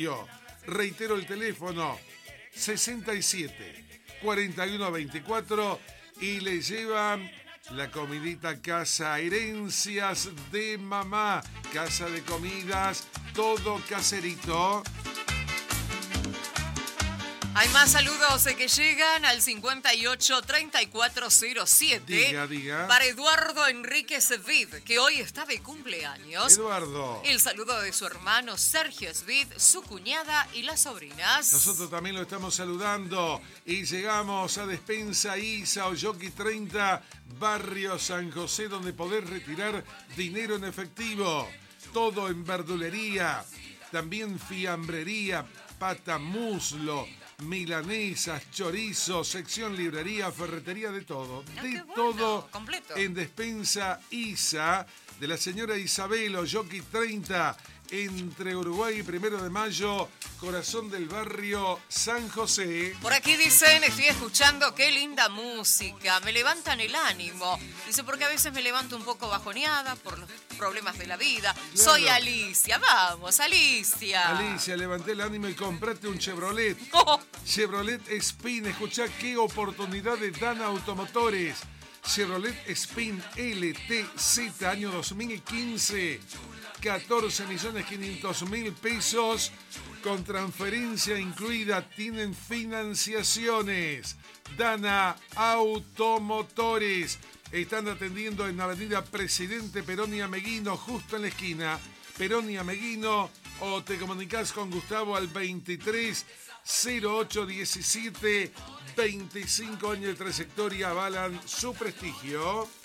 prestigio. Reitero el teléfono, 67 41 24, y le llevan la comidita Casa Herencias de Mamá. Casa de comidas, todo caserito. Hay más saludos que llegan al 58 3407. Diga. Para Eduardo Enríquez Vid, que hoy está de cumpleaños. Eduardo. El saludo de su hermano Sergio Svid, su cuñada y las sobrinas. Nosotros también lo estamos saludando. Y llegamos a Despensa Isa, Oyoki 30, Barrio San José, donde poder retirar dinero en efectivo. Todo en verdulería. También fiambrería, pata, muslo, milanesas, chorizo, sección librería, ferretería, de todo. De todo completo. En Despensa Isa, de la señora Isabel, Oyoki 30, entre Uruguay y 1 de Mayo, corazón del barrio San José. Por aquí dicen, estoy escuchando, qué linda música, me levantan el ánimo. Dice, porque a veces me levanto un poco bajoneada por los problemas de la vida. Claro. Soy Alicia, vamos, Alicia. Alicia, levanté el ánimo y comprate un Chevrolet. Chevrolet Spin, escuchá qué oportunidad de Dana Automotores. Chevrolet Spin LTZ, año 2015. 14.500.000 pesos con transferencia incluida. Tienen financiaciones. Dana Automotores. Están atendiendo en Avenida Presidente Perón y Ameguino, justo en la esquina. Perón y Ameguino, o te comunicás con Gustavo al 23 0817. 25 años de trayectoria avalan su prestigio.